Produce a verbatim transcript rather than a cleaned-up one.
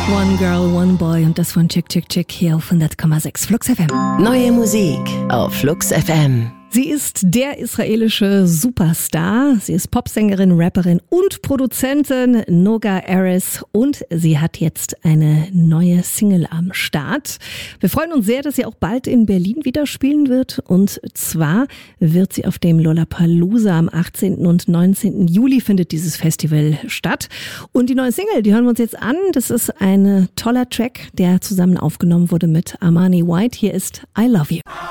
One Girl, One Boy und das von Chick Chick Chick hier auf hundert Komma sechs Flux F M. Neue Musik auf Flux F M. Sie ist der israelische Superstar. Sie ist Popsängerin, Rapperin und Produzentin Noga Erez und sie hat jetzt eine neue Single am Start. Wir freuen uns sehr, dass sie auch bald in Berlin wieder spielen wird und zwar wird sie auf dem Lollapalooza am achtzehnten und neunzehnten Juli findet dieses Festival statt. Und die neue Single, die hören wir uns jetzt an. Das ist ein toller Track, der zusammen aufgenommen wurde mit Armani White. Hier ist I Love You.